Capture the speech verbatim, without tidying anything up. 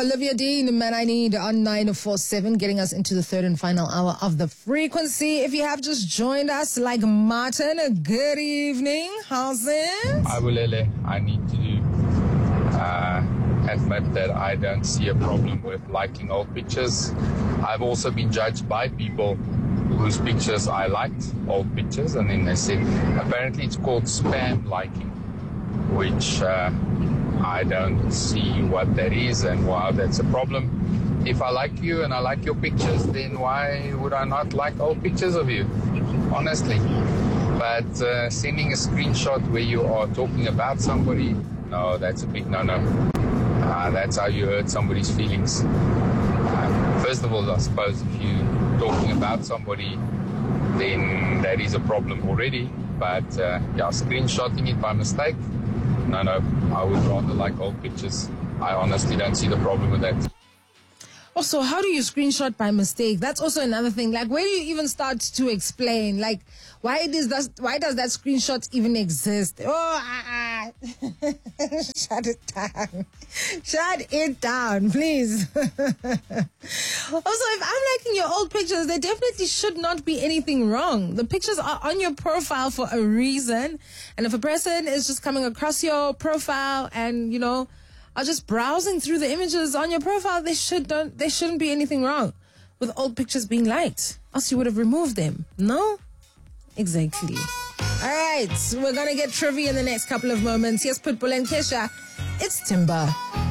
Olivia Dean, Man I Need on nine four seven, getting us into the third and final hour of the frequency. If you have just joined us, like Martin, good evening. How's it? Hi, Bulele. I need to uh, admit that I don't see a problem with liking old pictures. I've also been judged by people whose pictures I liked, old pictures, and then they said apparently it's called spam liking, which uh, I don't see what that is and why that's a problem. If I like you and I like your pictures, then why would I not like old pictures of you? Honestly. But uh, sending a screenshot where you are talking about somebody, no, that's a big no-no. Uh, that's how you hurt somebody's feelings. Uh, first of all, I suppose if you're talking about somebody, then that is a problem already. But uh, yeah, screenshotting it by mistake, no, no, I would rather like old pictures. I honestly don't see the problem with that. Also, how do you screenshot by mistake? That's also another thing. Like, where do you even start to explain? Like, why does that, why does that screenshot even exist? Oh, ah, ah. Shut it down. Shut it down, please. Also, if I'm liking your old pictures, there definitely should not be anything wrong. The pictures are on your profile for a reason. And if a person is just coming across your profile and, you know, are just browsing through the images on your profile, there should don't there shouldn't be anything wrong with old pictures being liked. Else you would have removed them. No? Exactly. All right, we're gonna get trivia in the next couple of moments. Here's Pitbull and Kesha. It's Timber.